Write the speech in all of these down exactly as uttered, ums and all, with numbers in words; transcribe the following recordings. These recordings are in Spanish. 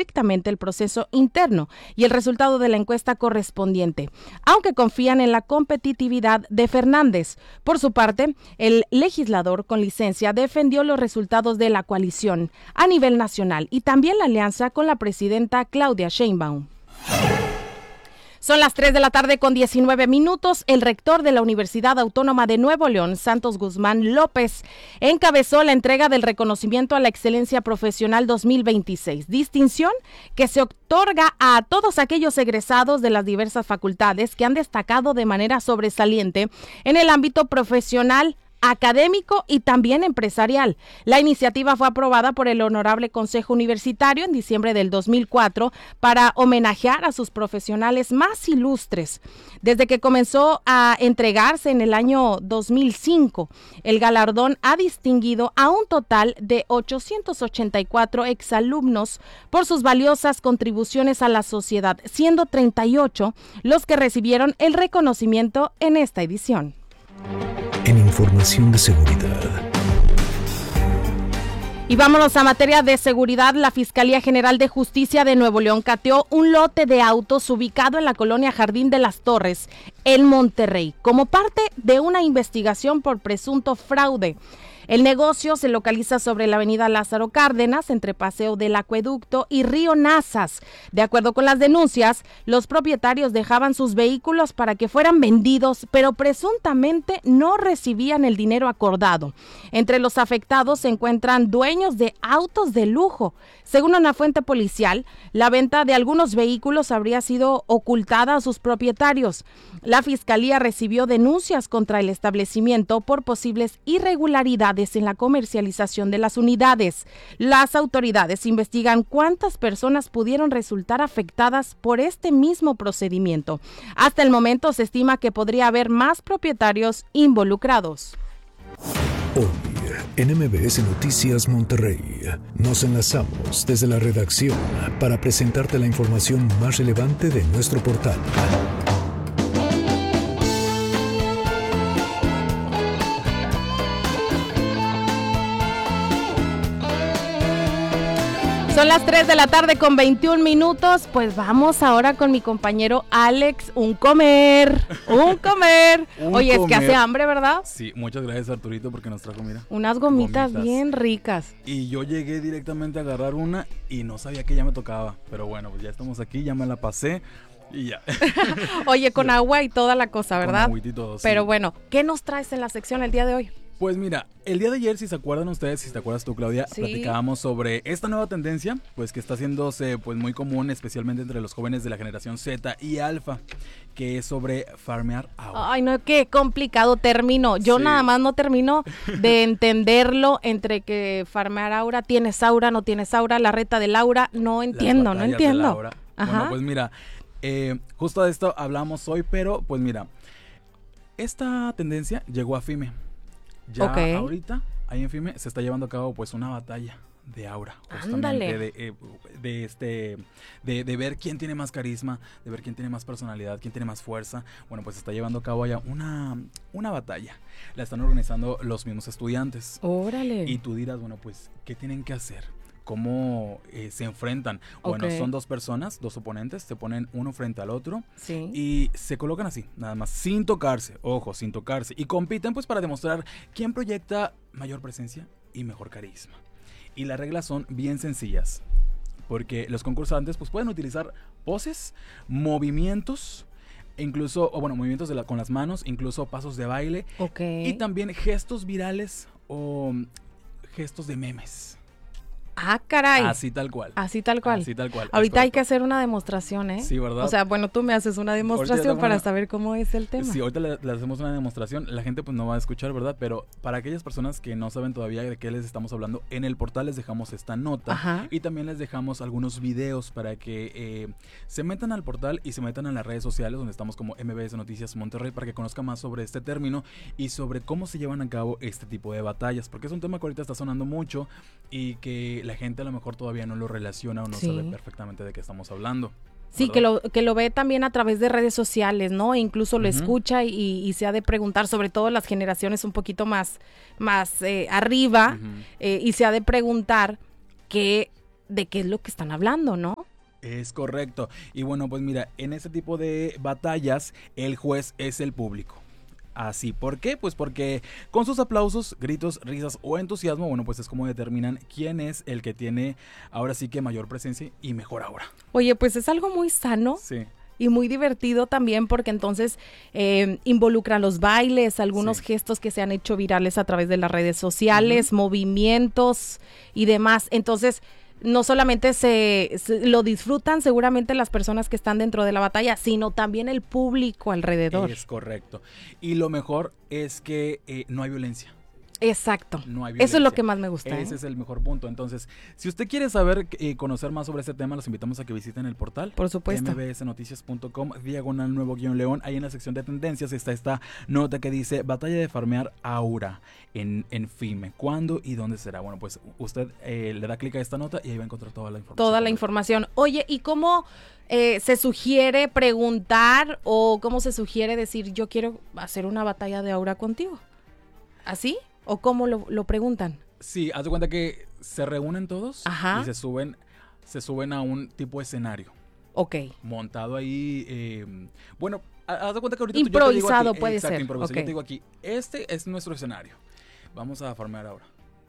estrictamente el proceso interno y el resultado de la encuesta correspondiente, aunque confían en la competitividad de Fernández. Por su parte, el legislador con licencia defendió los resultados de la coalición a nivel nacional y también la alianza con la presidenta Claudia Sheinbaum. Son las tres de la tarde con diecinueve minutos. El rector de la Universidad Autónoma de Nuevo León, Santos Guzmán López, encabezó la entrega del reconocimiento a la excelencia profesional dos mil veintiséis, distinción que se otorga a todos aquellos egresados de las diversas facultades que han destacado de manera sobresaliente en el ámbito profesional, académico y también empresarial. La iniciativa fue aprobada por el Honorable Consejo Universitario en diciembre del dos mil cuatro para homenajear a sus profesionales más ilustres. Desde que comenzó a entregarse en el año dos mil cinco, el galardón ha distinguido a un total de ochocientos ochenta y cuatro exalumnos por sus valiosas contribuciones a la sociedad, siendo treinta y ocho los que recibieron el reconocimiento en esta edición. En información de seguridad. Y vámonos a materia de seguridad. La Fiscalía General de Justicia de Nuevo León cateó un lote de autos ubicado en la colonia Jardín de las Torres, en Monterrey, como parte de una investigación por presunto fraude. El negocio se localiza sobre la avenida Lázaro Cárdenas, entre Paseo del Acueducto y Río Nazas. De acuerdo con las denuncias, los propietarios dejaban sus vehículos para que fueran vendidos, pero presuntamente no recibían el dinero acordado. Entre los afectados se encuentran dueños de autos de lujo. Según una fuente policial, la venta de algunos vehículos habría sido ocultada a sus propietarios. La Fiscalía recibió denuncias contra el establecimiento por posibles irregularidades en la comercialización de las unidades. Las autoridades investigan cuántas personas pudieron resultar afectadas por este mismo procedimiento. Hasta el momento se estima que podría haber más propietarios involucrados. Hoy, en M B S Noticias Monterrey, nos enlazamos desde la redacción para presentarte la información más relevante de nuestro portal. Son las tres de la tarde con veintiún minutos, pues vamos ahora con mi compañero Alex, un comer, un comer. un Oye, comer. Es que hace hambre, ¿verdad? Sí, muchas gracias Arturito porque nos trajo, mira. Unas gomitas, gomitas bien ricas. Y yo llegué directamente a agarrar una y no sabía que ya me tocaba, pero bueno, pues ya estamos aquí, ya me la pasé y ya. Oye, con agua y toda la cosa, ¿verdad? Con agüita y todo, sí. Pero bueno, ¿qué nos traes en la sección el día de hoy? Pues mira, el día de ayer, si se acuerdan ustedes, si te acuerdas tú, Claudia, sí. platicábamos sobre esta nueva tendencia, pues que está haciéndose pues muy común, especialmente entre los jóvenes de la generación Z y Alfa, que es sobre farmear agua. Ay, no, qué complicado término. Yo Sí. nada más no termino de entenderlo entre que farmear aura, tienes aura, no tienes aura, la reta de Laura, no entiendo, no entiendo. Ajá. Bueno, pues mira, eh, justo de esto hablamos hoy, pero pues mira, esta tendencia llegó a FIME. Ya okay. ahorita, ahí en FIME, se está llevando a cabo pues una batalla de aura, justamente Ándale. de, eh, de este de, de ver quién tiene más carisma, de ver quién tiene más personalidad, quién tiene más fuerza. Bueno, pues se está llevando a cabo allá una, una batalla. La están organizando los mismos estudiantes. Órale. Y tú dirás, bueno, pues, ¿qué tienen que hacer? ¿Cómo eh, se enfrentan? Bueno, Okay. son dos personas, dos oponentes, se ponen uno frente al otro Sí. y se colocan así, nada más, sin tocarse, ojo, sin tocarse, y compiten pues para demostrar quién proyecta mayor presencia y mejor carisma. Y las reglas son bien sencillas, porque los concursantes pues pueden utilizar poses, movimientos, incluso, o bueno, movimientos de la, con las manos, incluso pasos de baile, Okay. y también gestos virales o gestos de memes. Ah, caray. Así tal cual. Así tal cual. Así tal cual. Ahorita hay que correcto. hacer una demostración, ¿eh? Sí, ¿verdad? O sea, bueno, tú me haces una demostración Ahorita para una- saber cómo es el tema. Sí, ahorita le, le hacemos una demostración. La gente pues no va a escuchar, ¿verdad? Pero para aquellas personas que no saben todavía de qué les estamos hablando, en el portal les dejamos esta nota. Ajá. Y también les dejamos algunos videos para que eh, se metan al portal y se metan en las redes sociales donde estamos como M B S Noticias Monterrey para que conozcan más sobre este término y sobre cómo se llevan a cabo este tipo de batallas. Porque es un tema que ahorita está sonando mucho y que la gente a lo mejor todavía no lo relaciona o no Sí. sabe perfectamente de qué estamos hablando. Sí, que lo, que lo ve también a través de redes sociales, ¿no? E incluso lo Ujú. escucha y, y se ha de preguntar, sobre todo las generaciones un poquito más, más eh, arriba, Ujú. eh, y se ha de preguntar qué, de qué es lo que están hablando, ¿no? Es correcto. Y bueno, pues mira, en este tipo de batallas, el juez es el público. Así, ¿por qué? Pues porque con sus aplausos, gritos, risas o entusiasmo, bueno, pues es como determinan quién es el que tiene ahora sí que mayor presencia y mejor aura. Oye, pues es algo muy sano. Sí. Y muy divertido también porque entonces eh, involucra los bailes, algunos Sí. gestos que se han hecho virales a través de las redes sociales, Uh-huh. movimientos y demás. Entonces, no solamente se, se lo disfrutan seguramente las personas que están dentro de la batalla, sino también el público alrededor. Es correcto. Y lo mejor es que eh, no hay violencia. Exacto. No hay Eso es lo violencia. que más me gusta. Ese ¿eh? es el mejor punto. Entonces, si usted quiere saber y eh, conocer más sobre este tema, los invitamos a que visiten el portal. Por supuesto. m b s noticias punto com, diagonal nuevo guión león. Ahí en la sección de tendencias está esta nota que dice Batalla de farmear aura en, en FIME. ¿Cuándo y dónde será? Bueno, pues usted eh, le da clic a esta nota y ahí va a encontrar toda la información. Toda la información. Oye, ¿y cómo eh, se sugiere preguntar o cómo se sugiere decir yo quiero hacer una batalla de aura contigo? ¿Así? ¿O cómo lo, lo preguntan? Sí, haz de cuenta que se reúnen todos. Ajá. Y se suben, se suben a un tipo de escenario. Ok. Montado ahí, eh, bueno, haz de cuenta que ahorita Improvisado yo te digo a ti, puede exacto, ser, improvisado. ok. Yo te digo aquí, este es nuestro escenario. Vamos a farmear ahora.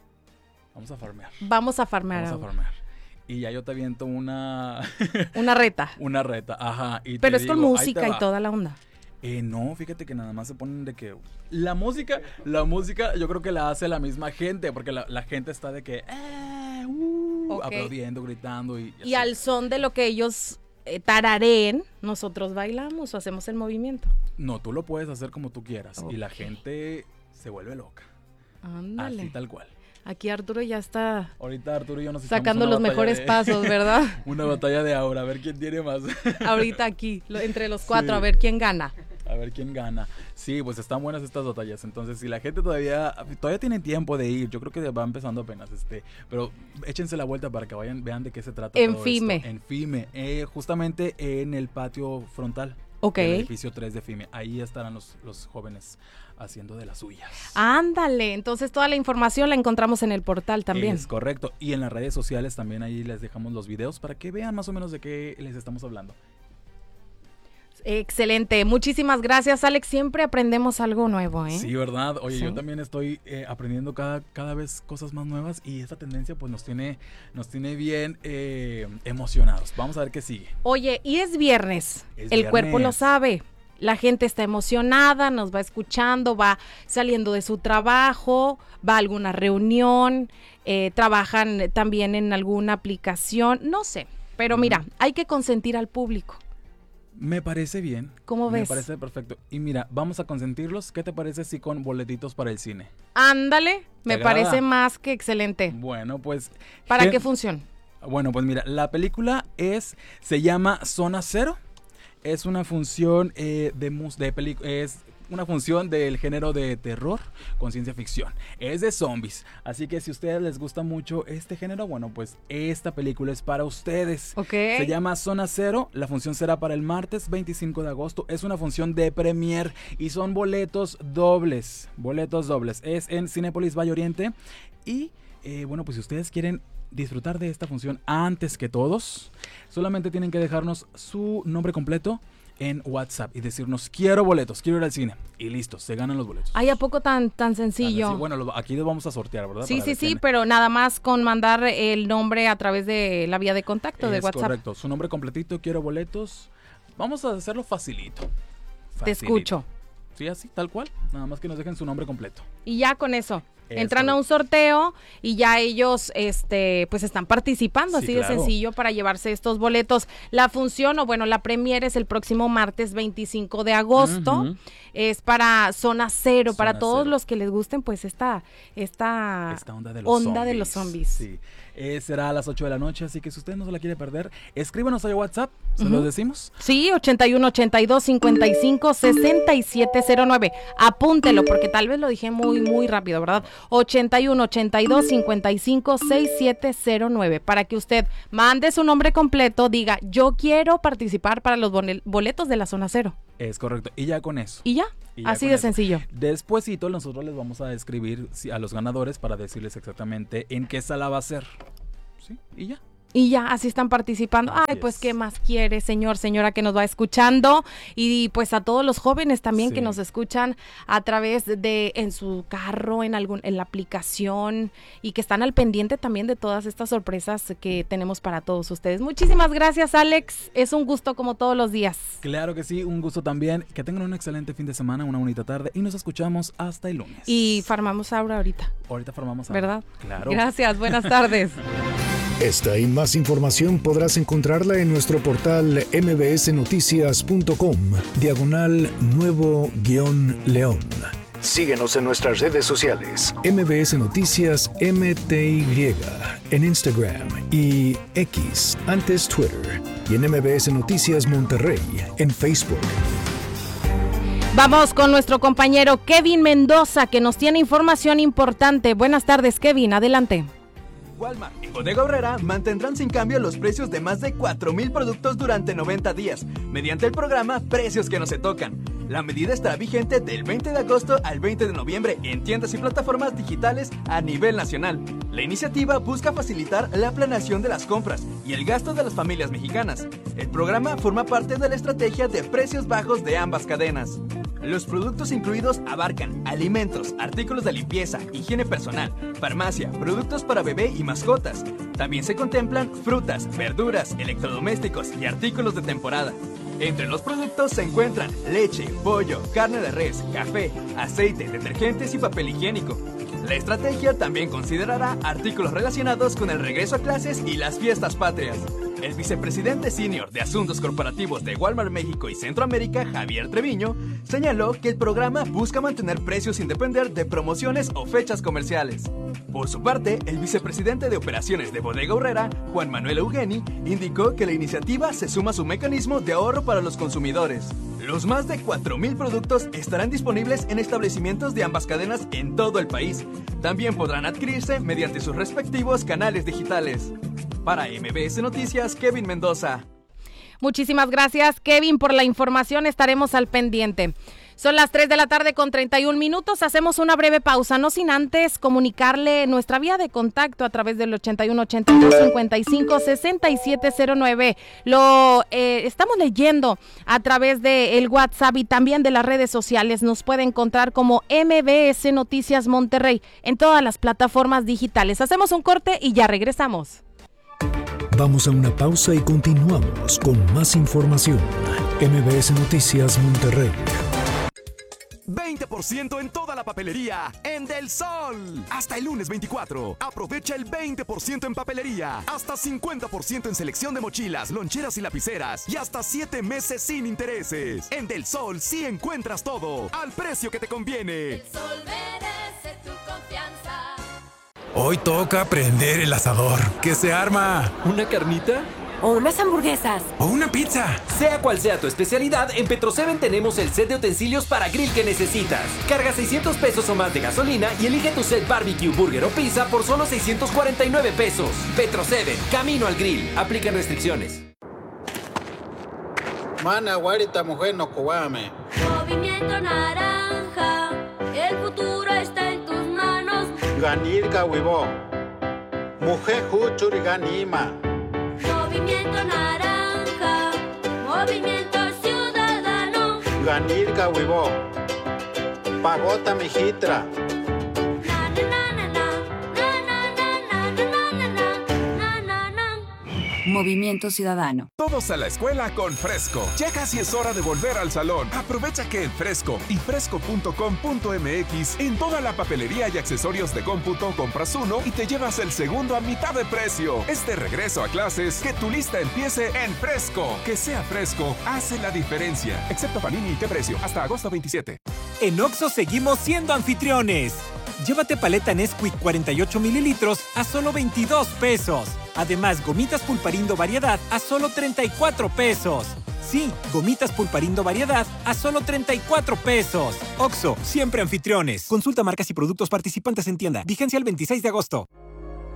Vamos a farmear. Vamos a farmear Vamos a ahora. farmear. Y ya yo te aviento una Una reta. una reta, ajá. Y te Pero es con digo, ahí música te y va. toda la onda. Eh, no, fíjate que nada más se ponen de que la música, la música yo creo que la hace la misma gente, porque la, la gente está de que eh, uh, Ok. aplaudiendo, gritando y, Y así. al son de lo que ellos eh, tarareen, nosotros bailamos o hacemos el movimiento. No, tú lo puedes hacer como tú quieras y la Ok. gente se vuelve loca. Ándale. Así tal cual. Aquí Arturo ya está Ahorita Arturo y yo nos echamos sacando una los batalla mejores de- pasos, ¿verdad? Una batalla de aura, a ver quién tiene más. Ahorita aquí, lo- entre los cuatro, Sí. a ver quién gana. A ver quién gana. Sí, pues están buenas estas batallas. Entonces, si la gente todavía todavía tiene tiempo de ir, yo creo que va empezando apenas, este, pero échense la vuelta para que vayan, vean de qué se trata. En todo FIME. esto. En FIME, eh, justamente en el patio frontal. Ok. Del edificio tres de FIME. Ahí estarán los, los jóvenes haciendo de las suyas. Ándale, entonces toda la información la encontramos en el portal también. Es correcto. Y en las redes sociales también ahí les dejamos los videos para que vean más o menos de qué les estamos hablando. Excelente, muchísimas gracias, Alex. Siempre aprendemos algo nuevo, ¿eh? Sí, ¿verdad? Oye, Sí. yo también estoy eh, aprendiendo cada, cada vez cosas más nuevas y esta tendencia pues nos tiene, nos tiene bien eh, emocionados. Vamos a ver qué sigue. Oye, y es viernes, Es el cuerpo lo viernes. sabe. La gente está emocionada, nos va escuchando, va saliendo de su trabajo, va a alguna reunión, eh, trabajan también en alguna aplicación, no sé. Pero mira, hay que consentir al público. Me parece bien. ¿Cómo ves? Me parece perfecto. Y mira, vamos a consentirlos. ¿Qué te parece si con boletitos para el cine? Ándale, me agrada? parece más que excelente. Bueno, pues... ¿Para gen- qué función? Bueno, pues mira, la película es, se llama Zona Cero. Es una función eh, de, mus- de peli- es una función del género de terror con ciencia ficción. Es de zombies. Así que si a ustedes les gusta mucho este género, bueno, pues esta película es para ustedes. Ok. Se llama Zona Cero. La función será para el martes veinticinco de agosto. Es una función de premier y son boletos dobles. Boletos dobles. Es en Cinépolis Valle Oriente. Y eh, bueno, pues si ustedes quieren disfrutar de esta función antes que todos, solamente tienen que dejarnos su nombre completo en WhatsApp y decirnos quiero boletos, quiero ir al cine y listo, se ganan los boletos. Ay, ¿a poco tan, tan Tan sencillo? así. Bueno, lo- aquí los vamos a sortear, ¿verdad? Sí, Para sí, ver sí, quién- pero nada más con mandar el nombre a través de la vía de contacto de Es WhatsApp. correcto, su nombre completito, quiero boletos. Vamos a hacerlo facilito. Te Facilito. escucho. Sí, así, tal cual. Nada más que nos dejen su nombre completo. Y ya con eso. Es Entran a un sorteo y ya ellos este pues están participando, Sí, así claro. de sencillo para llevarse estos boletos. La función, o bueno, la premiere es el próximo martes veinticinco de agosto. Ujú. Es para Zona Cero, para Zona todos Cero. los que les gusten pues esta esta, Esta onda de los onda zombies. de los zombies. Sí. Eh, será a las ocho de la noche, así que si usted no se la quiere perder, escríbanos ahí a WhatsApp, se Ujú. los decimos. Sí, ochenta y uno, ochenta y dos, cincuenta y cinco, sesenta y siete cero nueve. Apúntelo porque tal vez lo dije muy muy rápido, ¿verdad? ochenta y uno, ochenta y dos, cincuenta y cinco, sesenta y siete cero nueve para que usted mande su nombre completo, diga, "Yo quiero participar para los bone- boletos de la Zona Cero." Es correcto. Y ya con eso. Y ya, Y ya así con de eso. sencillo. Despuésito nosotros les vamos a escribir sí, a los ganadores para decirles exactamente en qué sala va a ser. ¿Sí? Y ya. Y ya, así están participando. Ay, Yes. pues, ¿qué más quiere, señor, señora, que nos va escuchando? Y pues a todos los jóvenes también Sí. que nos escuchan a través de, en su carro, en algún, en la aplicación, y que están al pendiente también de todas estas sorpresas que tenemos para todos ustedes. Muchísimas gracias, Alex. Es un gusto como todos los días. Claro que sí, un gusto también. Que tengan un excelente fin de semana, una bonita tarde y nos escuchamos hasta el lunes. Y farmamos Aura ahorita, ahorita formamos. ¿verdad? Claro. Gracias, buenas tardes. Esta y más información podrás encontrarla en nuestro portal mbsnoticias.com, diagonal nuevo guión león. Síguenos en nuestras redes sociales, M B S Noticias M T Y, en Instagram y X, antes Twitter, y en M B S Noticias Monterrey, en Facebook. Vamos con nuestro compañero Kevin Mendoza, que nos tiene información importante. Buenas tardes, Kevin, adelante. Walmart y Bodega Aurrera mantendrán sin cambio los precios de más de cuatro mil productos durante noventa días, mediante el programa Precios que no se tocan. La medida estará vigente del veinte de agosto al veinte de noviembre en tiendas y plataformas digitales a nivel nacional. La iniciativa busca facilitar la planeación de las compras y el gasto de las familias mexicanas. El programa forma parte de la estrategia de precios bajos de ambas cadenas. Los productos incluidos abarcan alimentos, artículos de limpieza, higiene personal, farmacia, productos para bebé y mascotas. También se contemplan frutas, verduras, electrodomésticos y artículos de temporada. Entre los productos se encuentran leche, pollo, carne de res, café, aceite, detergentes y papel higiénico. La estrategia también considerará artículos relacionados con el regreso a clases y las fiestas patrias. El vicepresidente senior de Asuntos Corporativos de Walmart México y Centroamérica, Javier Treviño, señaló que el programa busca mantener precios sin depender de promociones o fechas comerciales. Por su parte, el vicepresidente de Operaciones de Bodega Aurrera, Juan Manuel Eugeni, indicó que la iniciativa se suma a su mecanismo de ahorro para los consumidores. Los más de cuatro mil productos estarán disponibles en establecimientos de ambas cadenas en todo el país. También podrán adquirirse mediante sus respectivos canales digitales. Para M B S Noticias, Kevin Mendoza. Muchísimas gracias, Kevin, por la información. Estaremos al pendiente. Son las tres de la tarde con treinta y un minutos. Hacemos una breve pausa, no sin antes comunicarle nuestra vía de contacto a través del ochenta y uno ochenta y dos cincuenta y cinco sesenta y siete cero nueve. Lo eh, estamos leyendo a través del WhatsApp y también de las redes sociales. Nos puede encontrar como M B S Noticias Monterrey en todas las plataformas digitales. Hacemos un corte y ya regresamos. Vamos a una pausa y continuamos con más información. M B S Noticias Monterrey. veinte por ciento en toda la papelería en Del Sol. Hasta el lunes veinticuatro. Aprovecha el veinte por ciento en papelería. Hasta cincuenta por ciento en selección de mochilas, loncheras y lapiceras. Y hasta siete meses sin intereses. En Del Sol sí encuentras todo al precio que te conviene. El Sol merece tu confianza. Hoy toca prender el asador. ¿Qué se arma? ¿Una carnita? O unas hamburguesas. ¿O una pizza? Sea cual sea tu especialidad, en Petroseven tenemos el set de utensilios para grill que necesitas. Carga seiscientos pesos o más de gasolina y elige tu set barbecue, burger o pizza por solo seiscientos cuarenta y nueve pesos. Petroseven, camino al grill. Aplican restricciones. Mana, guarita, mujer, no coame. Movimiento Naranja, el futuro está en tus manos. Ganirga, huivo. Mujer, juchuri, ganima. Movimiento Naranja, Movimiento Ciudadano. Ganirga, huivo. Pagota, mijitra. Movimiento Ciudadano. Todos a la escuela con Fresco. Ya casi es hora de volver al salón. Aprovecha que en Fresco y fresco punto com punto m x en toda la papelería y accesorios de cómputo compras uno y te llevas el segundo a mitad de precio. Este regreso a clases, que tu lista empiece en Fresco. Que sea Fresco, hace la diferencia. Excepto Panini y qué precio, hasta agosto veintisiete. En Oxxo seguimos siendo anfitriones. Llévate paleta Nesquik cuarenta y ocho mililitros a solo veintidós pesos. Además, gomitas Pulparindo Variedad a solo treinta y cuatro pesos. Sí, gomitas Pulparindo Variedad a solo treinta y cuatro pesos. Oxxo, siempre anfitriones. Consulta marcas y productos participantes en tienda. Vigencia el veintiséis de agosto.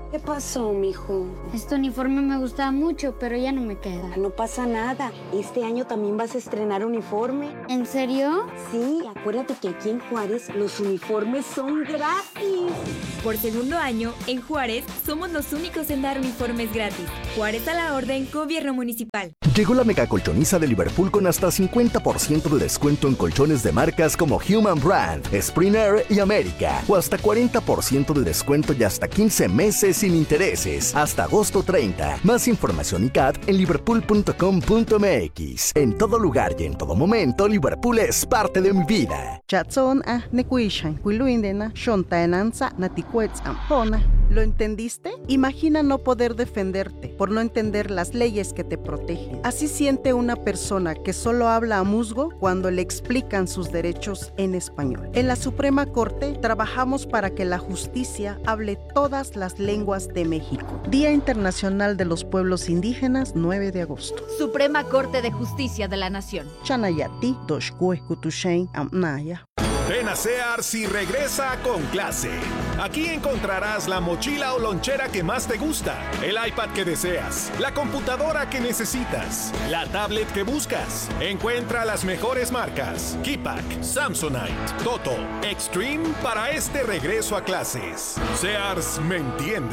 ¿Qué pasó, mijo? Este uniforme me gustaba mucho, pero ya no me queda. No pasa nada. Este año también vas a estrenar uniforme. ¿En serio? Sí, acuérdate que aquí en Juárez los uniformes son gratis. Por segundo año, en Juárez, somos los únicos en dar uniformes gratis. Juárez a la orden, Gobierno Municipal. Llegó la mega colchoniza de Liverpool con hasta cincuenta por ciento de descuento en colchones de marcas como Human Brand, Spring Air y América. O hasta cuarenta por ciento de descuento y hasta quince meses sin intereses. Hasta agosto treinta. Más información y C A D en liverpool punto com punto m x. En todo lugar y en todo momento, Liverpool es parte de mi vida. Chatson a nekuishan, kuiluindena, shontaenanza, naticuets ampona. ¿Lo entendiste? Imagina no poder defenderte por no entender las leyes que te protegen. Así siente una persona que solo habla a musgo cuando le explican sus derechos en español. En la Suprema Corte trabajamos para que la justicia hable todas las lenguas de México. Día Internacional de los Pueblos Indígenas, nueve de agosto. Suprema Corte de Justicia de la Nación. Chanayati, Doshkue, Kutushain, Amnaya. Ven a Sears y regresa con clase. Aquí encontrarás la mochila o lonchera que más te gusta, el iPad que deseas, la computadora que necesitas, la tablet que buscas. Encuentra las mejores marcas: Keypack, Samsonite, Toto, Extreme para este regreso a clases. Sears me entiende.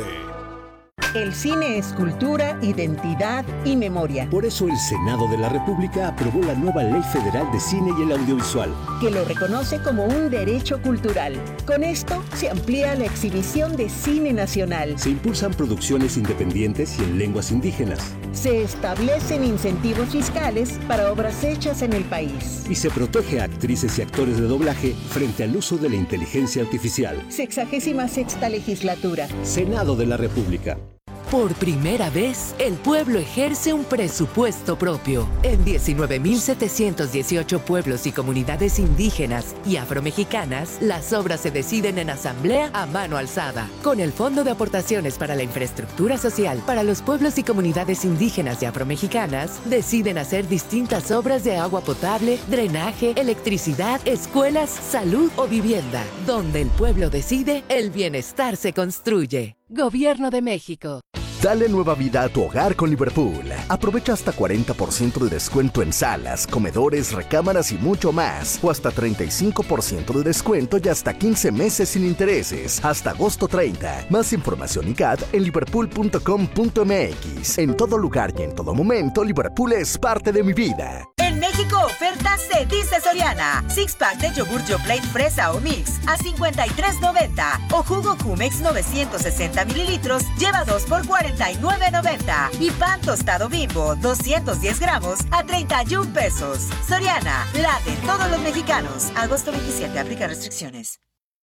El cine es cultura, identidad y memoria. Por eso el Senado de la República aprobó la nueva Ley Federal de Cine y el Audiovisual, que lo reconoce como un derecho cultural. Con esto se amplía la exhibición de cine nacional. Se impulsan producciones independientes y en lenguas indígenas. Se establecen incentivos fiscales para obras hechas en el país. Y se protege a actrices y actores de doblaje frente al uso de la inteligencia artificial. Sexagésima sexta legislatura. Senado de la República. Por primera vez, el pueblo ejerce un presupuesto propio. En diecinueve mil setecientos dieciocho pueblos y comunidades indígenas y afromexicanas, las obras se deciden en asamblea a mano alzada. Con el Fondo de Aportaciones para la Infraestructura Social para los pueblos y comunidades indígenas y afromexicanas, deciden hacer distintas obras de agua potable, drenaje, electricidad, escuelas, salud o vivienda. Donde el pueblo decide, el bienestar se construye. Gobierno de México. Dale nueva vida a tu hogar con Liverpool. Aprovecha hasta cuarenta por ciento de descuento en salas, comedores, recámaras y mucho más. O hasta treinta y cinco por ciento de descuento y hasta quince meses sin intereses. Hasta agosto treinta. Más información y C A D en liverpool punto com punto m x. En todo lugar y en todo momento, Liverpool es parte de mi vida. En México, ofertas se dice Soriana. Six pack de yogur Yoplait fresa o mix a cincuenta y tres noventa. O jugo Jumex novecientos sesenta mililitros lleva dos por cuarenta y nueve noventa. Y pan tostado Bimbo doscientos diez gramos a treinta y un pesos. Soriana, la de todos los mexicanos. Agosto veintisiete, aplica restricciones.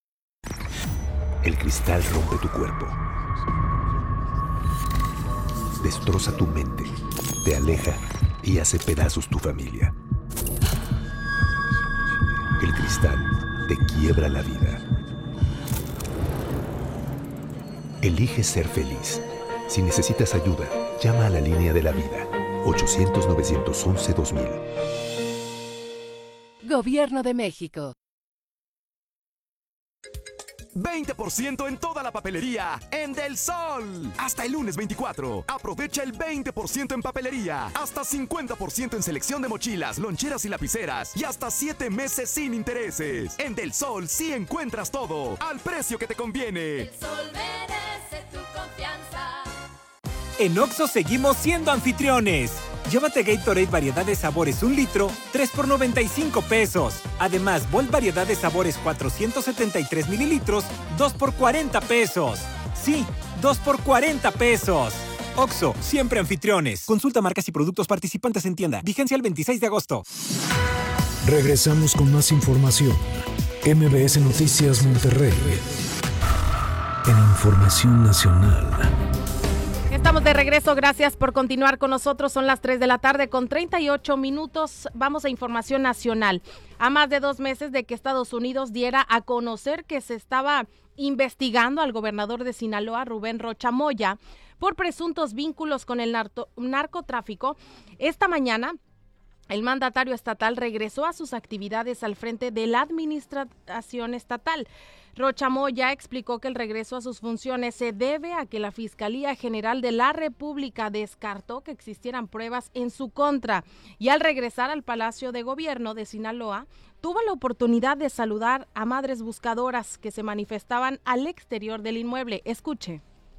El cristal rompe tu cuerpo. Destroza tu mente. Te aleja y hace pedazos tu familia. El cristal te quiebra la vida. Elige ser feliz. Si necesitas ayuda, llama a la línea de la vida. ochocientos, novecientos once, dos mil. Gobierno de México. veinte por ciento en toda la papelería en Del Sol. Hasta el lunes veinticuatro. Aprovecha el veinte por ciento en papelería. Hasta cincuenta por ciento en selección de mochilas, loncheras y lapiceras. Y hasta siete meses sin intereses. En Del Sol sí encuentras todo al precio que te conviene. El Sol merece tu confianza. En Oxxo seguimos siendo anfitriones. Llévate Gatorade variedad de sabores un litro, tres por noventa y cinco pesos. Además, Volt variedad de sabores cuatrocientos setenta y tres mililitros, dos por cuarenta pesos. Sí, dos por cuarenta pesos. Oxxo, siempre anfitriones. Consulta marcas y productos participantes en tienda. Vigencia el veintiséis de agosto. Regresamos con más información. M B S Noticias Monterrey. En Información Nacional. Estamos de regreso, gracias por continuar con nosotros. Son las tres de la tarde con treinta y ocho minutos. Vamos a información nacional. A más de dos meses de que Estados Unidos diera a conocer que se estaba investigando al gobernador de Sinaloa, Rubén Rocha Moya, por presuntos vínculos con el narco- narcotráfico, esta mañana el mandatario estatal regresó a sus actividades al frente de la administración estatal. Rocha Moya explicó que el regreso a sus funciones se debe a que la Fiscalía General de la República descartó que existieran pruebas en su contra y al regresar al Palacio de Gobierno de Sinaloa tuvo la oportunidad de saludar a madres buscadoras que se manifestaban al exterior del inmueble. Escuche.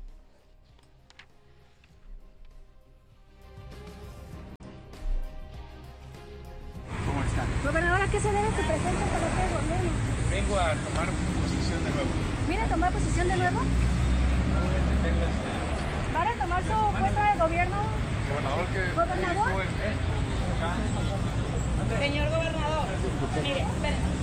¿Cómo está? Gobernador, ¿a qué se debe su presencia en Palacio de Gobierno? Vengo a tomar posición de nuevo. ¿Viene a tomar posición de nuevo? ¿Van a tomar su puesta de gobierno? Gobernador, que... ¿Gobernador? Señor gobernador, mire, espérenme.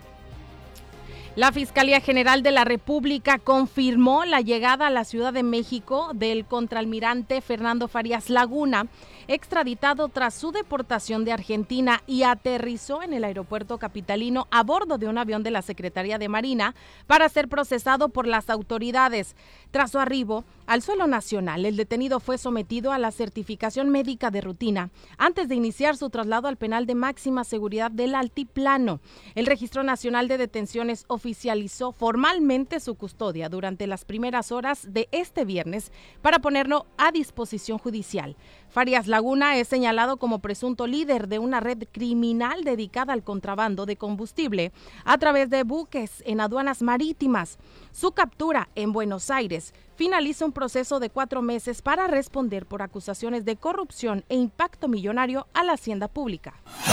La Fiscalía General de la República confirmó la llegada a la Ciudad de México del contraalmirante Fernando Farías Laguna, extraditado tras su deportación de Argentina, y aterrizó en el aeropuerto capitalino a bordo de un avión de la Secretaría de Marina para ser procesado por las autoridades. Tras su arribo al suelo nacional, el detenido fue sometido a la certificación médica de rutina antes de iniciar su traslado al penal de máxima seguridad del Altiplano. El Registro Nacional de Detenciones oficializó formalmente su custodia durante las primeras horas de este viernes para ponerlo a disposición judicial. Farías Laguna es señalado como presunto líder de una red criminal dedicada al contrabando de combustible a través de buques en aduanas marítimas. Su captura en Buenos Aires finaliza un proceso de cuatro meses para responder por acusaciones de corrupción e impacto millonario a la hacienda pública.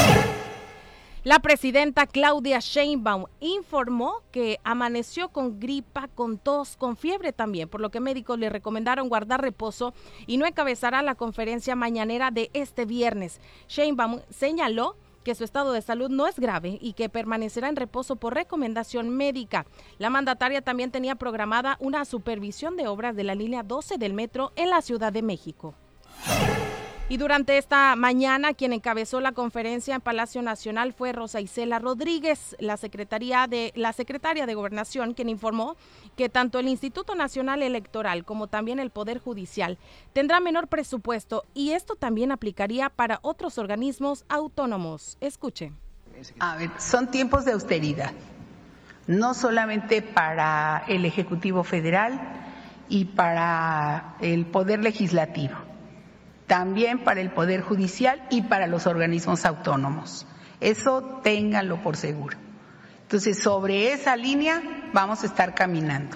La presidenta Claudia Sheinbaum informó que amaneció con gripa, con tos, con fiebre también, por lo que médicos le recomendaron guardar reposo y no encabezará la conferencia mañanera de este viernes. Sheinbaum señaló que su estado de salud no es grave y que permanecerá en reposo por recomendación médica. La mandataria también tenía programada una supervisión de obras de la línea doce del metro en la Ciudad de México. Y durante esta mañana, quien encabezó la conferencia en Palacio Nacional fue Rosa Isela Rodríguez, la secretaria de la secretaria de Gobernación, quien informó que tanto el Instituto Nacional Electoral como también el Poder Judicial tendrá menor presupuesto, y esto también aplicaría para otros organismos autónomos. Escuche. A ver, son tiempos de austeridad, no solamente para el Ejecutivo Federal y para el Poder Legislativo, también para el Poder Judicial y para los organismos autónomos. Eso ténganlo por seguro. Entonces, sobre esa línea vamos a estar caminando.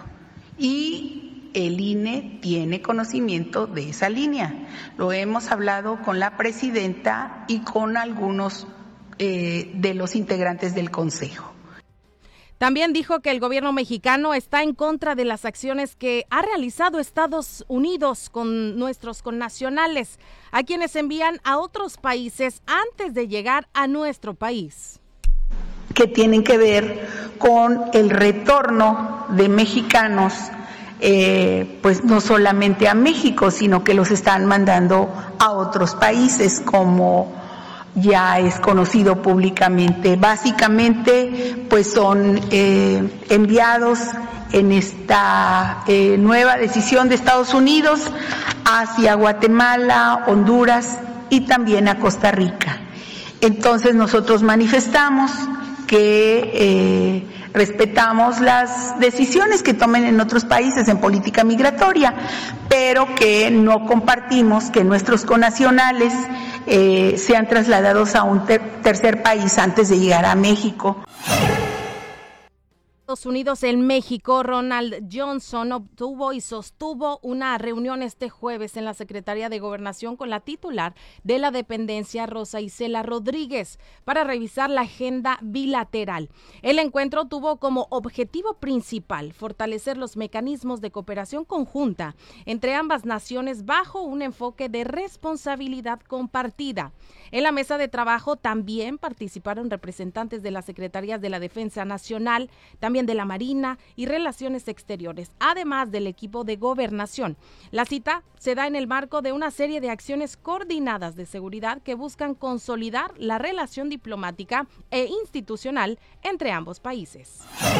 Y el I N E tiene conocimiento de esa línea. Lo hemos hablado con la presidenta y con algunos eh, de los integrantes del Consejo. También dijo que el gobierno mexicano está en contra de las acciones que ha realizado Estados Unidos con nuestros connacionales, a quienes envían a otros países antes de llegar a nuestro país. Que tienen que ver con el retorno de mexicanos, eh, pues no solamente a México, sino que los están mandando a otros países, como ya es conocido públicamente. Básicamente, pues son eh, enviados en esta eh, nueva decisión de Estados Unidos hacia Guatemala, Honduras y también a Costa Rica. Entonces nosotros manifestamos que eh, respetamos las decisiones que tomen en otros países en política migratoria, pero que no compartimos que nuestros connacionales eh, sean trasladados a un ter- tercer país antes de llegar a México. Estados Unidos en México, Ronald Johnson obtuvo y sostuvo una reunión este jueves en la Secretaría de Gobernación con la titular de la dependencia, Rosa Isela Rodríguez, para revisar la agenda bilateral. El encuentro tuvo como objetivo principal fortalecer los mecanismos de cooperación conjunta entre ambas naciones bajo un enfoque de responsabilidad compartida. En la mesa de trabajo también participaron representantes de las Secretarías de la Defensa Nacional, también de la Marina y Relaciones Exteriores, además del equipo de Gobernación. La cita se da en el marco de una serie de acciones coordinadas de seguridad que buscan consolidar la relación diplomática e institucional entre ambos países.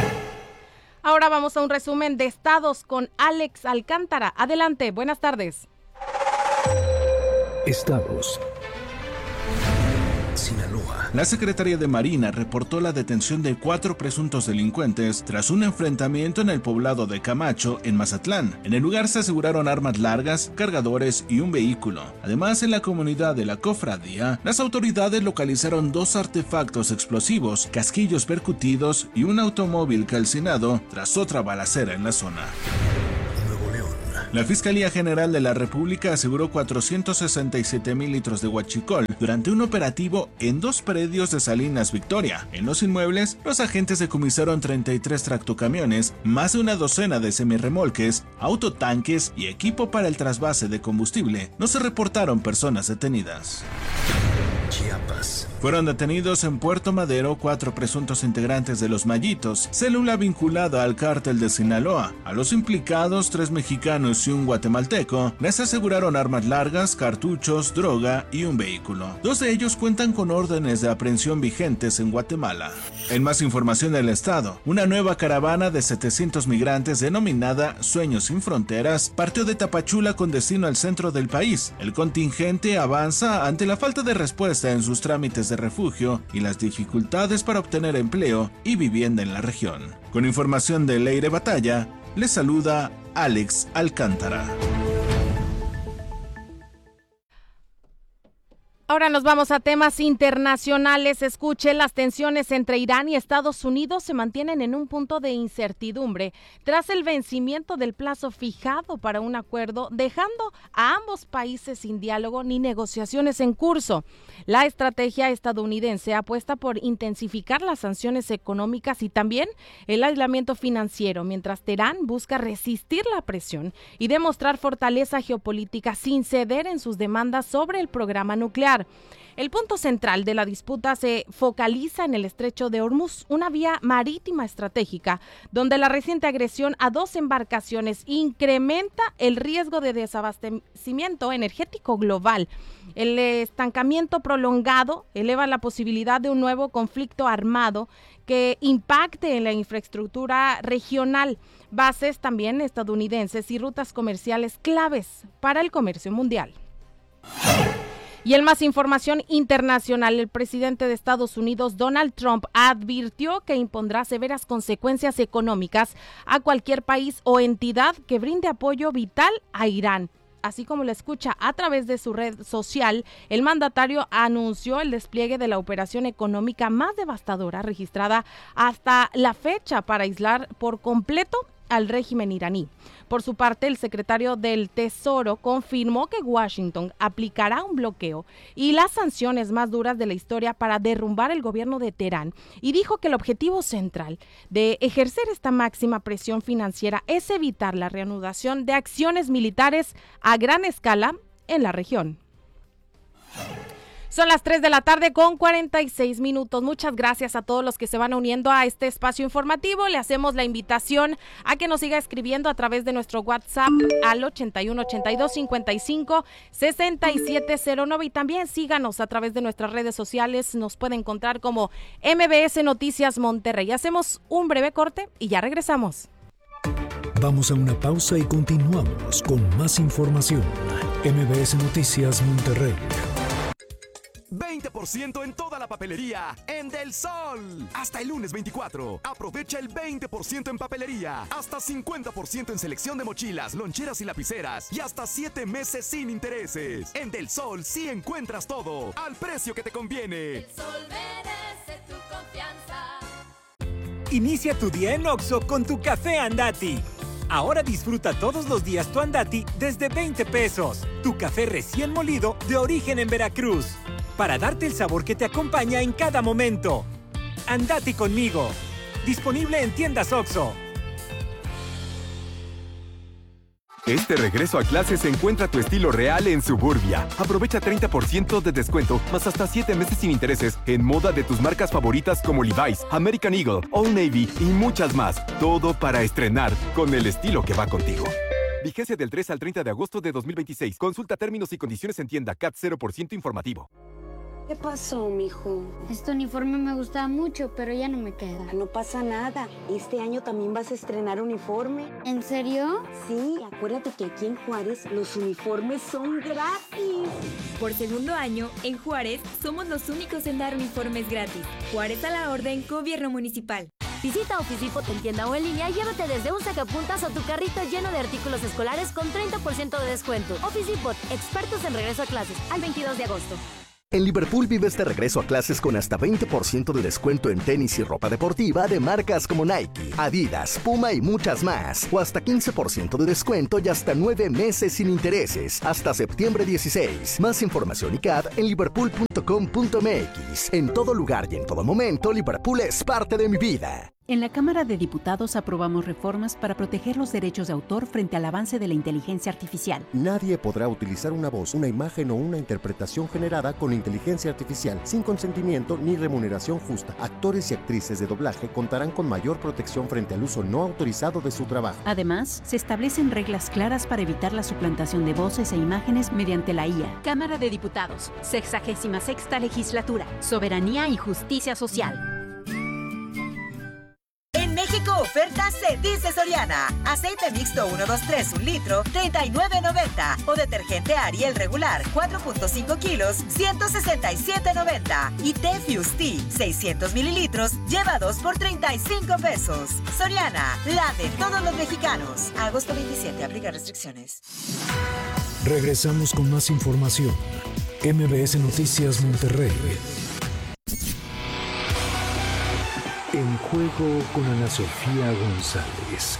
Ahora vamos a un resumen de estados con Alex Alcántara. Adelante, buenas tardes. Estados. Sinaloa. La Secretaría de Marina reportó la detención de cuatro presuntos delincuentes tras un enfrentamiento en el poblado de Camacho, en Mazatlán. En el lugar se aseguraron armas largas, cargadores y un vehículo. Además, en la comunidad de la Cofradía, las autoridades localizaron dos artefactos explosivos, casquillos percutidos y un automóvil calcinado tras otra balacera en la zona. La Fiscalía General de la República aseguró cuatrocientos sesenta y siete mil litros de huachicol durante un operativo en dos predios de Salinas Victoria. En los inmuebles, los agentes decomisaron treinta y tres tractocamiones, más de una docena de semirremolques, autotanques y equipo para el trasvase de combustible. No se reportaron personas detenidas. Chiapas. Fueron detenidos en Puerto Madero cuatro presuntos integrantes de los Mallitos, célula vinculada al cártel de Sinaloa. A los implicados, tres mexicanos y un guatemalteco, les aseguraron armas largas, cartuchos, droga y un vehículo. Dos de ellos cuentan con órdenes de aprehensión vigentes en Guatemala. En más información del estado, una nueva caravana de setecientos migrantes denominada Sueños sin Fronteras partió de Tapachula con destino al centro del país. El contingente avanza ante la falta de respuesta en sus trámites de refugio y las dificultades para obtener empleo y vivienda en la región. Con información de Leire Batalla, les saluda Alex Alcántara. Ahora nos vamos a temas internacionales. Escuche, las tensiones entre Irán y Estados Unidos se mantienen en un punto de incertidumbre tras el vencimiento del plazo fijado para un acuerdo, dejando a ambos países sin diálogo ni negociaciones en curso. La estrategia estadounidense apuesta por intensificar las sanciones económicas y también el aislamiento financiero, mientras Teherán busca resistir la presión y demostrar fortaleza geopolítica sin ceder en sus demandas sobre el programa nuclear. El punto central de la disputa se focaliza en el estrecho de Hormuz, una vía marítima estratégica, donde la reciente agresión a dos embarcaciones incrementa el riesgo de desabastecimiento energético global. El estancamiento prolongado eleva la posibilidad de un nuevo conflicto armado que impacte en la infraestructura regional, bases también estadounidenses y rutas comerciales claves para el comercio mundial. Y en más información internacional, el presidente de Estados Unidos, Donald Trump, advirtió que impondrá severas consecuencias económicas a cualquier país o entidad que brinde apoyo vital a Irán. Así como lo escucha a través de su red social, el mandatario anunció el despliegue de la operación económica más devastadora registrada hasta la fecha para aislar por completo al régimen iraní. Por su parte, el secretario del Tesoro confirmó que Washington aplicará un bloqueo y las sanciones más duras de la historia para derrumbar el gobierno de Teherán, y dijo que el objetivo central de ejercer esta máxima presión financiera es evitar la reanudación de acciones militares a gran escala en la región. Son las tres de la tarde con cuarenta y seis minutos. Muchas gracias a todos los que se van uniendo a este espacio informativo. Le hacemos la invitación a que nos siga escribiendo a través de nuestro WhatsApp al ochenta y uno, ochenta y dos, cincuenta y cinco, sesenta y siete cero nueve, y también síganos a través de nuestras redes sociales. Nos puede encontrar como M B S Noticias Monterrey. Hacemos un breve corte y ya regresamos. Vamos a una pausa y continuamos con más información. M B S Noticias Monterrey. veinte por ciento en toda la papelería en Del Sol. Hasta el lunes veinticuatro. Aprovecha el veinte por ciento en papelería, hasta cincuenta por ciento en selección de mochilas, loncheras y lapiceras, y hasta siete meses sin intereses. En Del Sol sí encuentras todo al precio que te conviene. Del Sol merece tu confianza. Inicia tu día en Oxxo con tu café Andati. Ahora disfruta todos los días tu Andati desde veinte pesos. Tu café recién molido de origen en Veracruz, para darte el sabor que te acompaña en cada momento. Andati conmigo. Disponible en tiendas Oxxo. Este regreso a clases encuentra tu estilo real en Suburbia. Aprovecha treinta por ciento de descuento, más hasta siete meses sin intereses en moda de tus marcas favoritas como Levi's, American Eagle, Old Navy y muchas más. Todo para estrenar con el estilo que va contigo. Vigencia del tres al treinta de agosto de dos mil veintiséis. Consulta términos y condiciones en tienda. C A T cero por ciento informativo. ¿Qué pasó, mijo? Este uniforme me gustaba mucho, pero ya no me queda. No pasa nada. Este año también vas a estrenar uniforme. ¿En serio? Sí, acuérdate que aquí en Juárez los uniformes son gratis. Por segundo año, en Juárez, somos los únicos en dar uniformes gratis. Juárez a la orden, Gobierno Municipal. Visita Oficipot en tienda o en línea y llévate desde un sacapuntas o tu carrito lleno de artículos escolares con treinta por ciento de descuento. Oficipot, expertos en regreso a clases, al veintidós de agosto. En Liverpool vives de regreso a clases con hasta veinte por ciento de descuento en tenis y ropa deportiva de marcas como Nike, Adidas, Puma y muchas más. O hasta quince por ciento de descuento y hasta nueve meses sin intereses. Hasta septiembre dieciséis. Más información y C A D en liverpool punto com punto m x. En todo lugar y en todo momento, Liverpool es parte de mi vida. En la Cámara de Diputados aprobamos reformas para proteger los derechos de autor frente al avance de la inteligencia artificial. Nadie podrá utilizar una voz, una imagen o una interpretación generada con inteligencia artificial sin consentimiento ni remuneración justa. Actores y actrices de doblaje contarán con mayor protección frente al uso no autorizado de su trabajo. Además, se establecen reglas claras para evitar la suplantación de voces e imágenes mediante la I A. Cámara de Diputados, sexagésima sexta legislatura, soberanía y justicia social. México, oferta se dice Soriana. Aceite mixto uno dos tres, un litro, treinta y nueve noventa. O detergente Ariel regular, cuatro punto cinco kilos, ciento sesenta y siete noventa. Y té Fusti, seiscientos mililitros, lleva dos por treinta y cinco pesos. Soriana, la de todos los mexicanos. Agosto veintisiete, aplica restricciones. Regresamos con más información. M B S Noticias Monterrey. En juego con Ana Sofía González.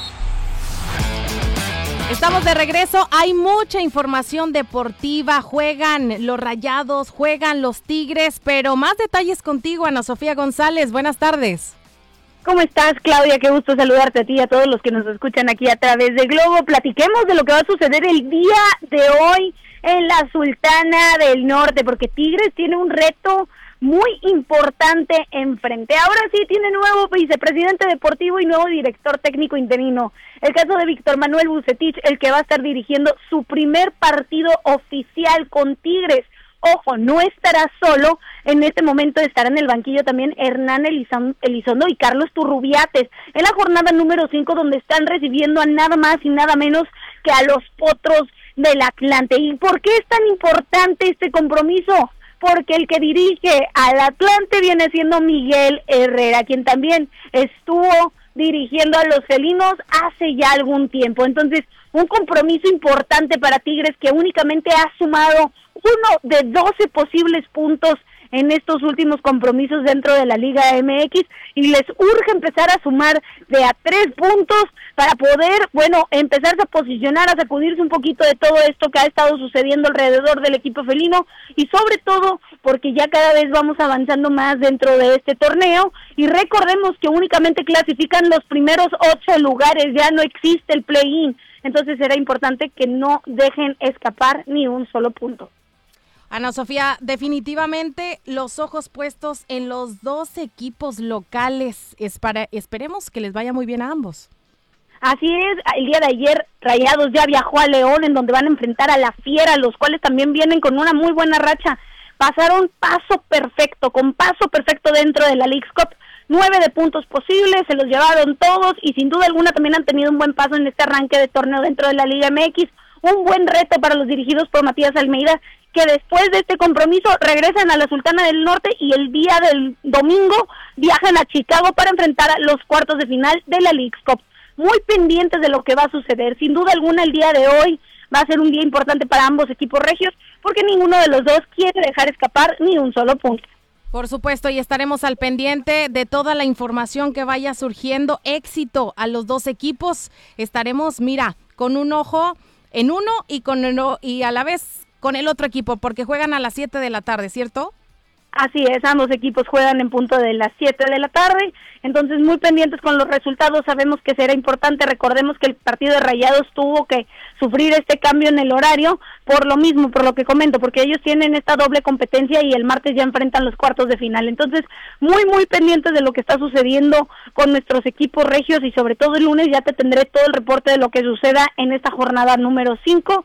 Estamos de regreso, hay mucha información deportiva, juegan los Rayados, juegan los Tigres, pero más detalles contigo, Ana Sofía González, buenas tardes. ¿Cómo estás, Claudia? Qué gusto saludarte a ti y a todos los que nos escuchan aquí a través de Globo. Platiquemos de lo que va a suceder el día de hoy en la Sultana del Norte, porque Tigres tiene un reto muy importante enfrente. Ahora sí tiene nuevo vicepresidente deportivo y nuevo director técnico interino. El caso de Víctor Manuel Vucetich, el que va a estar dirigiendo su primer partido oficial con Tigres. Ojo, no estará solo, en este momento estará en el banquillo también Hernán Elizondo y Carlos Turrubiates, en la jornada número cinco, donde están recibiendo a nada más y nada menos que a los Potros del Atlante. ¿Y por qué es tan importante este compromiso? Porque el que dirige al Atlante viene siendo Miguel Herrera, quien también estuvo dirigiendo a los felinos hace ya algún tiempo. Entonces, un compromiso importante para Tigres, que únicamente ha sumado uno de doce posibles puntos en estos últimos compromisos dentro de la Liga M X, y les urge empezar a sumar de a tres puntos para poder, bueno, empezarse a posicionar, a sacudirse un poquito de todo esto que ha estado sucediendo alrededor del equipo felino, y sobre todo porque ya cada vez vamos avanzando más dentro de este torneo, y recordemos que únicamente clasifican los primeros ocho lugares, ya no existe el play-in, entonces será importante que no dejen escapar ni un solo punto. Ana Sofía, definitivamente los ojos puestos en los dos equipos locales. Es para, esperemos que les vaya muy bien a ambos. Así es, el día de ayer Rayados ya viajó a León, en donde van a enfrentar a la Fiera, los cuales también vienen con una muy buena racha. Pasaron paso perfecto, con paso perfecto dentro de la Leagues Cup. Nueve de puntos posibles, se los llevaron todos y sin duda alguna también han tenido un buen paso en este arranque de torneo dentro de la Liga M X. Un buen reto para los dirigidos por Matías Almeida, que después de este compromiso regresan a la Sultana del Norte y el día del domingo viajan a Chicago para enfrentar a los cuartos de final de la Leagues Cup. Muy pendientes de lo que va a suceder. Sin duda alguna, el día de hoy va a ser un día importante para ambos equipos regios, porque ninguno de los dos quiere dejar escapar ni un solo punto. Por supuesto, y estaremos al pendiente de toda la información que vaya surgiendo. Éxito a los dos equipos. Estaremos, mira, con un ojo en uno y con el, y a la vez con el otro equipo, porque juegan a las siete de la tarde, ¿cierto? Así es, ambos equipos juegan en punto de las siete de la tarde, entonces muy pendientes con los resultados, sabemos que será importante. Recordemos que el partido de Rayados tuvo que sufrir este cambio en el horario, por lo mismo, por lo que comento, porque ellos tienen esta doble competencia y el martes ya enfrentan los cuartos de final. Entonces, muy, muy pendientes de lo que está sucediendo con nuestros equipos regios, y sobre todo el lunes ya te tendré todo el reporte de lo que suceda en esta jornada número cinco,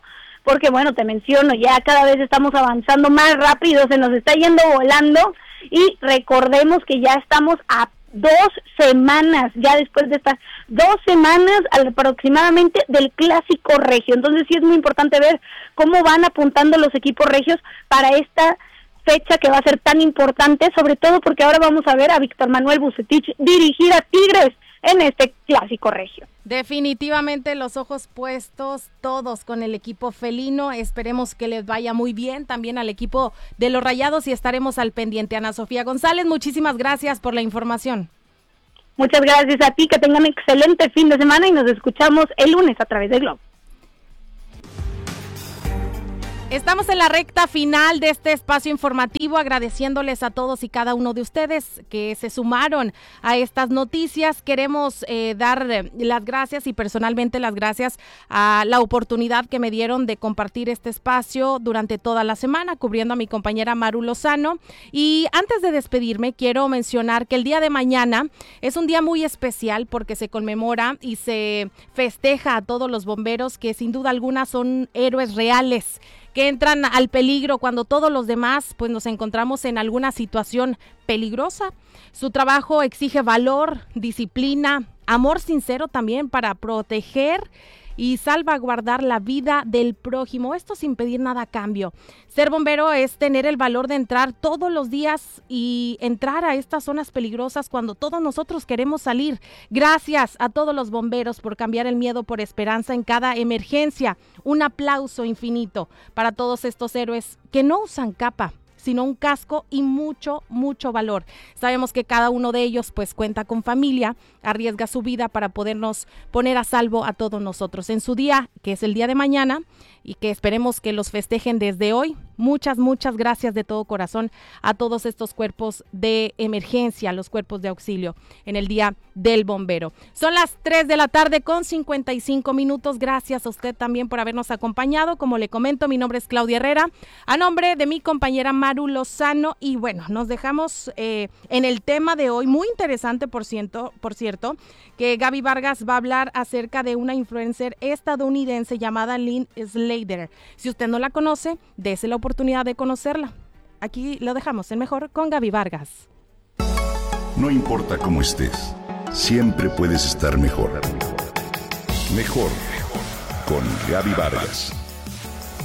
porque bueno, te menciono, ya cada vez estamos avanzando más rápido, se nos está yendo volando, y recordemos que ya estamos a dos semanas, ya después de estas dos semanas aproximadamente del Clásico Regio. Entonces sí es muy importante ver cómo van apuntando los equipos regios para esta fecha que va a ser tan importante, sobre todo porque ahora vamos a ver a Víctor Manuel Vucetich dirigir a Tigres en este Clásico Regio. Definitivamente los ojos puestos todos con el equipo felino, esperemos que les vaya muy bien, también al equipo de los Rayados, y estaremos al pendiente. Ana Sofía González, muchísimas gracias por la información. Muchas gracias a ti, que tengan un excelente fin de semana y nos escuchamos el lunes a través de Globo. Estamos en la recta final de este espacio informativo, agradeciéndoles a todos y cada uno de ustedes que se sumaron a estas noticias. Queremos eh, dar las gracias, y personalmente las gracias a la oportunidad que me dieron de compartir este espacio durante toda la semana, cubriendo a mi compañera Maru Lozano. Y antes de despedirme, quiero mencionar que el día de mañana es un día muy especial porque se conmemora y se festeja a todos los bomberos que sin duda alguna son héroes reales, que entran al peligro cuando todos los demás pues nos encontramos en alguna situación peligrosa. Su trabajo exige valor, disciplina, amor sincero también para proteger y salvaguardar la vida del prójimo, esto sin pedir nada a cambio. Ser bombero es tener el valor de entrar todos los días y entrar a estas zonas peligrosas cuando todos nosotros queremos salir. Gracias a todos los bomberos por cambiar el miedo por esperanza en cada emergencia. Un aplauso infinito para todos estos héroes que no usan capa, sino un casco y mucho, mucho valor. Sabemos que cada uno de ellos pues cuenta con familia, arriesga su vida para podernos poner a salvo a todos nosotros en su día, que es el día de mañana, y que esperemos que los festejen desde hoy. Muchas, muchas gracias de todo corazón a todos estos cuerpos de emergencia, los cuerpos de auxilio en el Día del Bombero. Son las tres de la tarde con cincuenta y cinco minutos. Gracias a usted también por habernos acompañado. Como le comento, mi nombre es Claudia Herrera, a nombre de mi compañera Maru Lozano, y bueno, nos dejamos eh, en el tema de hoy, muy interesante por cierto, por cierto, que Gaby Vargas va a hablar acerca de una influencer estadounidense llamada Lynn Slater. Si usted no la conoce, dése la oportunidad de conocerla. Aquí lo dejamos en Mejor con Gaby Vargas. No importa cómo estés, siempre puedes estar mejor. Mejor con Gaby Vargas.